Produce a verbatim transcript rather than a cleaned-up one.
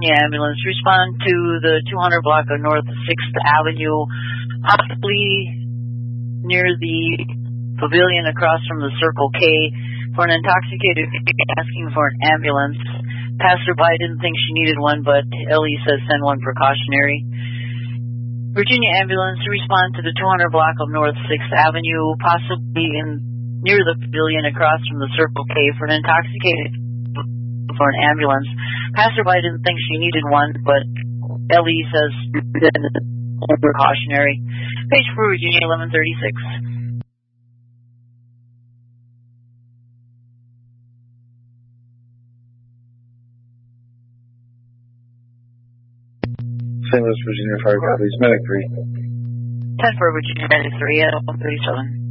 Virginia ambulance, respond to the two hundred block of North sixth Avenue, possibly near the pavilion across from the Circle K, for an intoxicated asking for an ambulance. Passerby didn't think she needed one, but Ellie says send one precautionary. Virginia ambulance, respond to the two hundred block of North sixth Avenue, possibly in near the pavilion across from the Circle K, for an intoxicated for an ambulance. Passerby didn't think she needed one, but Ellie says precautionary. Page for Virginia eleven thirty-six. Saint Louis, Virginia Fire Copies, Medic three. ten for Virginia Medic three at one thirty-seven.